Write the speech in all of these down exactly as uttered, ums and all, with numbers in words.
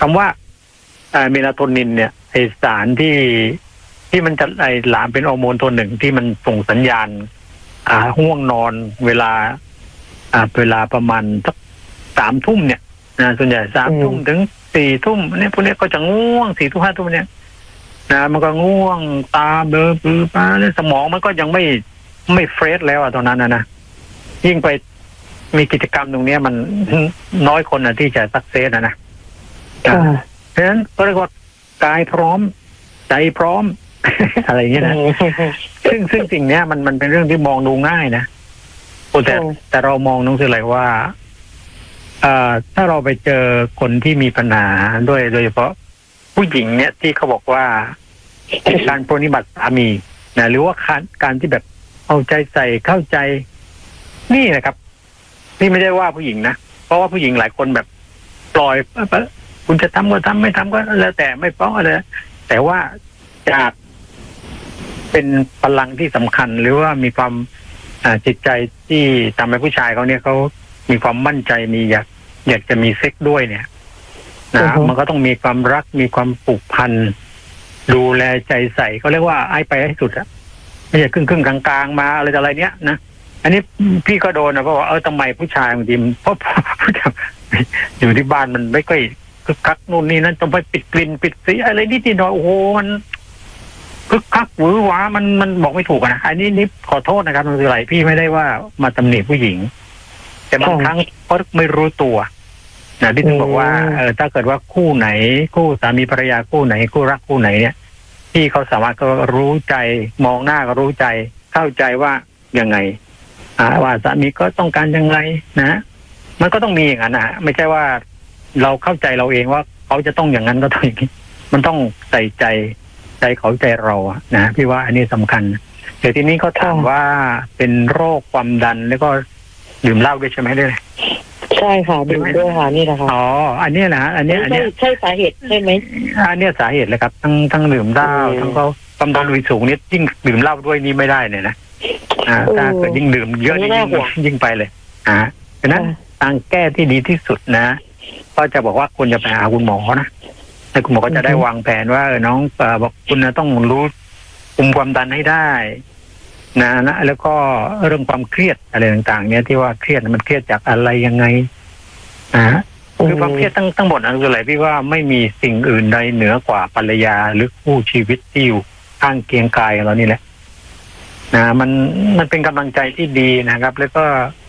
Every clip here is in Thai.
ำว่าเมลาโทนินเนี่ยไอสารที่ที่มันจะไอหลามเป็นฮอร์โมนตัวหนึ่งที่มันส่งสัญญาณอ่าง่วงนอนเวลาอ่าเวลาประมาณสักสามทุ่มเนี่ยนะส่วนใหญ่สามทุ่มถึงสี่ทุ่มเนี่ยพวกนี้ก็จะง่วงสี่ทุ่มห้าทุ่มเนี่ยนะมันก็ง่วงตาเบลอปื้อป้าแล้วสมองมันก็ยังไม่ไม่เฟรชแล้วอะตอนนั้นนะนะยิ่งไปมีกิจกรรมตรงนี้มันน้อยคนนะที่จะสักเซสนะนะเพราะฉะนั้นก็เรียกว่ากายพร้อมใจพร้อม อะไรอย่างเงี้ยนะซึ่งซึ่งสิ่งเนี้ยมันมันเป็นเรื่องที่มองดูง่ายนะแต่แต่เรามองน้องคืออะไรว่าเอ่อถ้าเราไปเจอคนที่มีปัญหาด้วยโดยเฉพาะผู้หญิงเนี่ยที่เขาบอกว่าการปฏิบัติสามีนะหรือว่าการการที่แบบเอาใจใส่เข้าใจนี่นะครับนี่ไม่ได้ว่าผู้หญิงนะเพราะว่าผู้หญิงหลายคนแบบปล่อยคุณจะทำก็ทำไม่ทำก็แล้วแต่ไม่ฟ้องอะไรแต่ว่าจากเป็นพลังที่สำคัญหรือว่ามีความจิตใจที่ทำให้ผู้ชายเขาเนี่ยเขามีความมั่นใจมีอยากอยากจะมีเซ็กด้วยเนี่ยนะ uh-huh. มันก็ต้องมีความรักมีความผูกพันดูแลใจใส่เขาเรียกว่าไอ้ไปให้สุดอะไม่ใช่ครึ่งครึ่งกลางๆมาอะไรอะไรเนี้ยนะอันนี้พี่ก็โดนนะเพราะว่าเออทำไมผู้ชายบางทีเพราะอยู่ที่บ้านมันไม่ค่อยคึกคักนู่นนี่นั่นต้องไปปิดกลิ่นปิดสีอะไรนิดหน่อยโอ้โหมันคึกคักหวือหวามันมันบอกไม่ถูกนะอันนี้นี่ขอโทษนะครับมันคืออะไรพี่ไม่ได้ว่ามาตำหนิผู้หญิงแต่บางครั้งเขาไม่รู้ตัวนะที่ถึงบอกว่าเออถ้าเกิดว่าคู่ไหนคู่สามีภรรยาคู่ไหนคู่รักคู่ไหนเนี่ยที่เขาสามารถก็รู้ใจมองหน้าก็รู้ใจเข้าใจว่ายังไงอ่าว่าสามีก็ต้องการยังไงนะมันก็ต้องมีอย่างนั้นนะไม่ใช่ว่าเราเข้าใจเราเองว่าเขาจะต้องอย่างนั้นก็ต้องอย่างนี้มันต้องใส่ใจใจเขาใจเราอะนะพี่ว่าอันนี้สำคัญแต่ทีนี้เขาถามว่าเป็นโรคความดันแล้วก็ดื่มเหล้าด้วยใช่ไหมด้วยใช่ค่ะดื่มด้วยค่ะนี่นะคะอ๋ออันนี้นะอันนี้อันนี้ใช่สาเหตุใช่ไหมอันนี้สาเหตุเลยครับทั้งทั้งดื่มเหล้าทั้งเขาความดันโลหิตสูงนี่ยิ่งดื่มเหล้าด้วยนี่ไม่ได้เลยนะอ่าถ้าเกิดยิ่งดื่มเยอะยิ่งยิ่งไปเลยอ่าฉะนั้นทางแก้ที่ดีที่สุดนะก็จะบอกว่าคุณจะไปหาคุณหมอนะแต่คุณหมอก็จะได้วางแผนว่าเออน้องบอกคุณนะต้องรู้คุมความดันให้ได้นะนะแล้วก็เรื่องความเครียดอะไรต่างๆเนี่ยที่ว่าเครียดมันเครียดจากอะไรยังไงนะคือความเครียดตั้งทั้งหมดนั่นคืออะไรพี่ว่าไม่มีสิ่งอื่นใดเหนือกว่าภรรยาหรือคู่ชีวิตที่อยู่ข้างเคียงกายเรานี่แหละนะมันมันเป็นกำลังใจที่ดีนะครับแล้วก็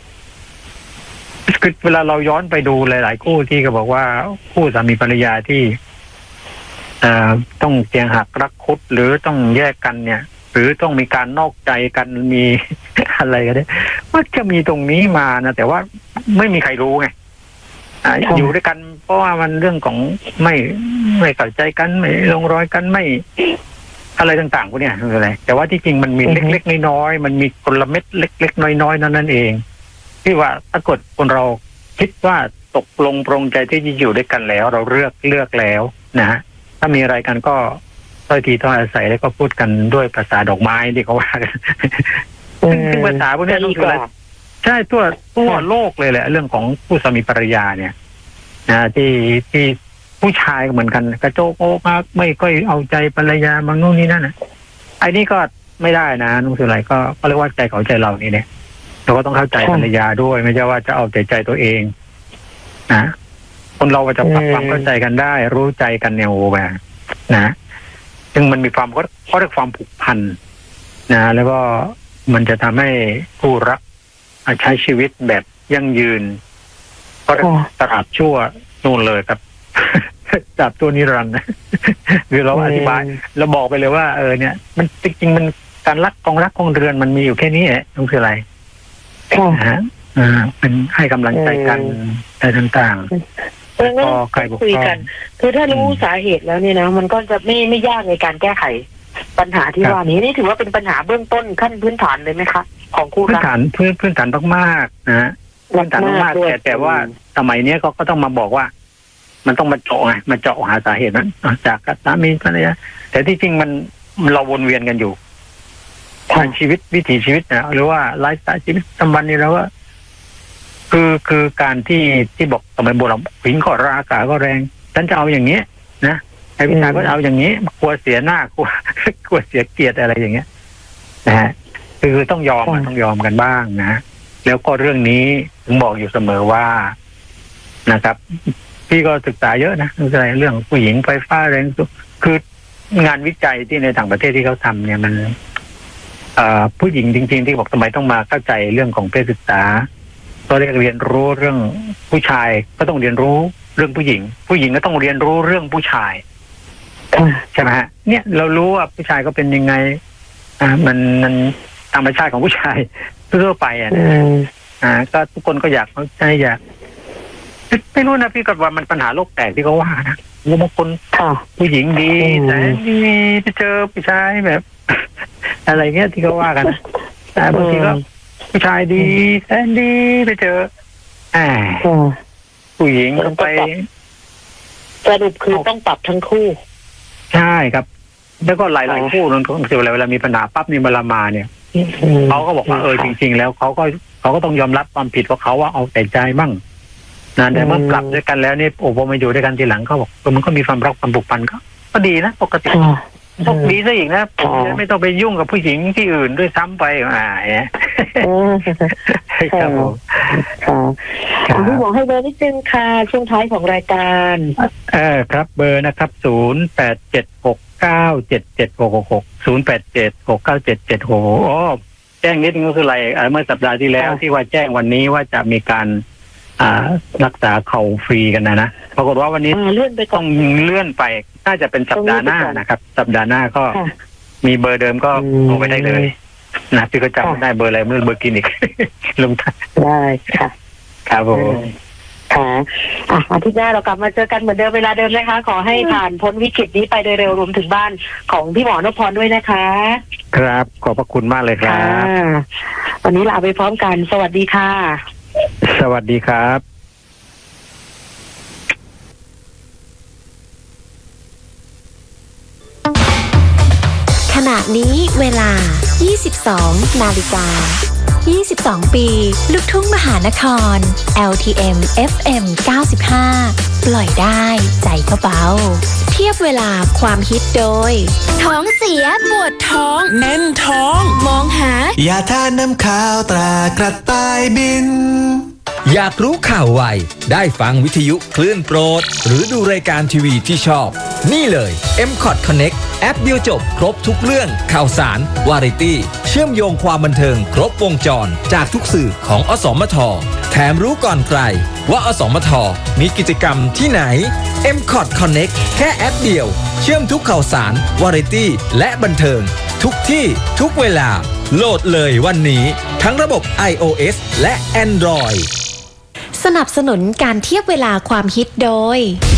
คือเวลาเราย้อนไปดูหลายๆคู่ที่ก็บอกว่าคู่สามีภรรยาที่อ่าต้องเตียงหักรักคุดหรือต้องแยกกันเนี่ยหรือต้องมีการนอกใจกันมีอะไรกันเนี่ยมันจะมีตรงนี้มานะแต่ว่าไม่มีใครรู้ไงอยู่ด้วยกันเพราะว่ามันเรื่องของไม่ไม่เข้าใจกันไม่ลงรอยกันไม่อะไรต่างๆพวกนี้คืออะไรแต่ว่าที่จริงมันมีเล็กๆน้อยๆมันมีกลเม็ดเล็กๆน้อยๆนั่นเองที่ว่าถ้าเกิดคนเราคิดว่าตกลงปรงใจที่จะอยู่ด้วยกันแล้วเราเลือกเลือกแล้วนะฮะถ้ามีอะไรกันก็ถ้อยทีถ้อยอาศัยแล้วก็พูดกันด้วยภาษาดอกไม้ที่เขาว่ากันซึ่งภาษาพวกนี้ต้องคือใช่ทั่วทั่วโลกเลยแหละเรื่องของผู้สามีภรรยาเนี่ยนะที่ที่ผู้ชายเหมือนกันกระโจกโอกมากไม่ค่อยเอาใจภรรยาบางนู่นนี่นั่นนะไอ้นี่ก็ไม่ได้นะนุ่งสุไรก็เรียกว่าใจเขาใจเรานี่เนี่ยเราก็ต้องเข้าใจภรรยาด้วยไม่ใช่ว่าจะเอาใจใจตัวเองนะคนเราจะปรับความเข้าใจกันได้รู้ใจกันเนี่ยโอ้แบบนะซึ่งมันมีความเขาเรียกความผูกพันนะแล้วก็มันจะทำให้ผู้รักใช้ชีวิตแบบยั่งยืนก็ตราบชั่วนู่นเลยครับจับตัวนิรันดร์นะคือเราอธิบายเราบอกไปเลยว่าเออเนี่ยมันจริงๆมันการรักกองรักกองเรือนมันมีอยู่แค่นี้แหละนั่นคืออะไรฮะอ่าเป็นให้กำลังใจกันอะไรต่างๆก็ใครคุยกันคือถ้ารู้สาเหตุแล้วเนี่ยนะมันก็จะไม่ไม่ยากในการแก้ไขปัญหาที่ว่านี้นี่ถือว่าเป็นปัญหาเบื้องต้นขั้นพื้นฐานเลยไหมคะของคู่รักพื้นฐานพื้นพื้นฐานมากๆนะพื้นฐานมากๆแต่แต่ว่าสมัยนี้เขาก็ต้องมาบอกว่ามันต้องมาเจาะไงมาเจาะหาสาเหตุนั้นจากสามีภรรยาแต่ที่จริงมันเราวนเวียนกันอยู่ทางชีวิตวิถีชีวิตนะหรือว่าไลฟ์สไตล์ชีวิตประจำวันนี่แล้วว่าคือคือการที่ที่บอกสมัยโบราณหินก็ราอากาศก็แรงฉันจะเอาอย่างนี้นะไอ้ผู้ชายก็เอาอย่างนี้กลัวเสียหน้ากลัวกลัวเสียเกียรติอะไรอย่างเงี้ยนะฮะคือต้องยอมต้องยอมกันบ้างนะแล้วก็เรื่องนี้ผมบอกอยู่เสมอว่านะครับพี่ก็ศึกษาเยอะนะเรื่องผู้หญิงไฟฟ้าแรงสูงคืองานวิจัยที่ในต่างประเทศที่เขาทำเนี่ยมันผู้หญิงจริงๆที่บอกทำไมต้องมาเข้าใจเรื่องของเพศศึกษาก็เรียกเรียนรู้เรื่องผู้ชายก็ต้องเรียนรู้เรื่องผู้หญิงผู้หญิงก็ต้องเรียนรู้เรื่องผู้ชายใช่ไหมฮะเนี่ยเรารู้ว่าผู้ชายก็เป็นยังไงอ่ามันมันธรรมชาติของผู้ชายทั่วไปอ่ะนะอ่าก็ทุกคนก็อยากเข้าใจอยากไม่รู้นะพี่ก็ว่ามันปัญหาโลกแตกที่เขาว่านะบางคนผู้หญิงดีแต่ดีไปเจอผู้ชายแบบ อะไรเงี้ยที่เขาว่ากันแต่บางทีก็ผู้ชายดีแสนดีไปเจออ่าผู้หญิงก็ไปสรุปคือต้องปรับทั้งคู่ใช่ครับแล้วก็หลายๆคู่นั่นก็เวลามีปัญหาปั๊บนี่เวลามาเนี่ยเขาก็บอกว่าเออจริงๆแล้วเขาก็เขาก็ต้องยอมรับความผิดว่าเขาว่าเอาแต่ใจบ้างนะแต่เมื่อปรับด้วยกันแล้วนี่โอ้พอมาอยู่ด้วยกันทีหลังเขาบอกเออมันก็มีความรักความผูกพันก็ก็ดีนะปกติต้องดีซะอีกนะผมไม่ต้องไปยุ่งกับผู้หญิงที่อื่นด้วยซ้ำไปอ่าเนี่ยครับผมพี่หมอให้เบอร์นิดนึงค่ะช่วงท้ายของรายการเออครับเบอร์นะครับศูนย์แปดเจ็ดหกเก้าเจ็ดเจ็ดหกหกหกศูนย์แปดเจ็ดหกเก้าเจ็ดเจ็ดหกอ๋อแจ้งนิดนึงก็คืออะไรเมื่อสัปดาห์ที่แล้วที่ว่าแจ้งวันนี้ว่าจะมีการอ่ารักษาเข่าฟรีกันนะนะปรากฏว่าวันนี้เลื่อนไปต้องเลื่อนไปน่าจะเป็นสัปดาห์หน้านะครับสัปดาห์หน้าก็มีเบอร์เดิมก็โทรไปได้เลยนะพี่ก็จำไม่ได้เบอร์อะไรเมื่อเบอร์คลินิกลงท้ายได้ค่ะครับผมค่ะอ่ะอาทิตย์หน้าเรากลับมาเจอกันเหมือนเดิมเวลาเดิมนะคะขอให้ผ่านพ้นวิกฤตนี้ไปโดยเร็วรวมถึงบ้านของพี่หมอนพพรด้วยนะคะครับขอบพระคุณมากเลยครับวันนี้ลาไปพร้อมกันสวัสดีค่ะสวัสดีครับขณะนี้เวลา ยี่สิบสอง นาฬิกา ยี่สิบสอง ปีลูกทุ่งมหานคร แอล ที เอ็ม เอฟ เอ็ม เก้าสิบห้า ปล่อยได้ใจก็เบาเทียบเวลาความฮิตโดยท้องเสียปวดท้องแน่นท้องมองหายาทาน้ำข้าวตรากระต่ายบินอยากรู้ข่าวไวได้ฟังวิทยุคลื่นโปรดหรือดูรายการทีวีที่ชอบนี่เลย เอ็ม คอท Connect แอปเดียวจบครบทุกเรื่องข่าวสารวาไรตี้เชื่อมโยงความบันเทิงครบวงจรจากทุกสื่อของอสมทแถมรู้ก่อนใครว่าอสมทมีกิจกรรมที่ไหน เอ็ม คอท Connect แค่แอปเดียวเชื่อมทุกข่าวสารวาไรตี้และบันเทิงทุกที่ทุกเวลาโหลดเลยวันนี้ทั้งระบบ ไอ โอ เอส และ Android สนับสนุนการเทียบเวลาความฮิตโดย